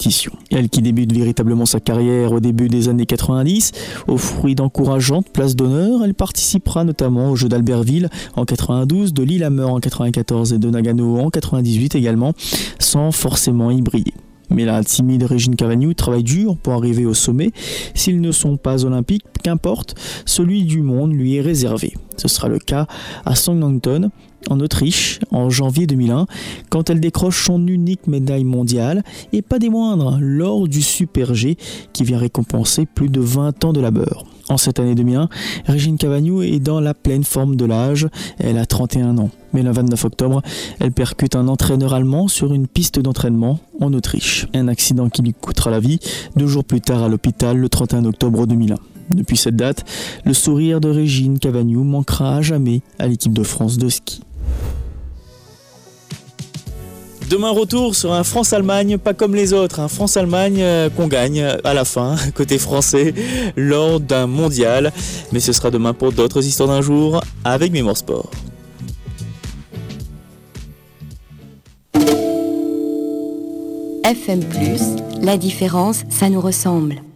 compétition. Elle qui débute véritablement sa carrière au début des années 90, au fruit d'encourageantes places d'honneur, elle participera notamment aux Jeux d'Albertville en 92, de Lillehammer en 94 et de Nagano en 98 également, sans forcément y briller. Mais la timide Regine Cavagnou travaille dur pour arriver au sommet. S'ils ne sont pas olympiques, qu'importe, celui du monde lui est réservé. Ce sera le cas à Southampton, en Autriche, en janvier 2001, quand elle décroche son unique médaille mondiale, et pas des moindres, l'or du Super G, qui vient récompenser plus de 20 ans de labeur. En cette année 2001, Regine Cavagnou est dans la pleine forme de l'âge, elle a 31 ans. Mais le 29 octobre, elle percute un entraîneur allemand sur une piste d'entraînement en Autriche. Un accident qui lui coûtera la vie 2 jours plus tard à l'hôpital le 31 octobre 2001. Depuis cette date, le sourire de Regine Cavagnou manquera à jamais à l'équipe de France de ski. Demain retour sur un France-Allemagne, pas comme les autres, un France-Allemagne qu'on gagne à la fin, côté français, lors d'un mondial. Mais ce sera demain pour d'autres histoires d'un jour avec Mémoire Sport. FM+, la différence, ça nous ressemble.